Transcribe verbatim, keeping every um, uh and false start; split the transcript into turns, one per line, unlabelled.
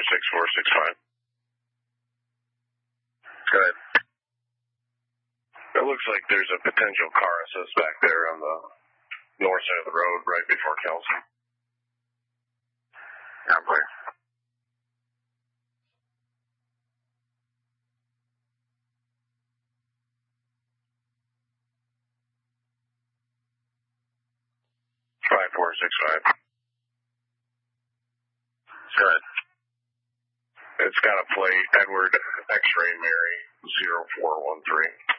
six four six five.
Go ahead.
It looks like there's a potential car assist back there on the north side of the road right before Kelsey.
Yeah, clear.
five four six five.
Go ahead.
It's got a plate, Edward X-Ray Mary zero four one three.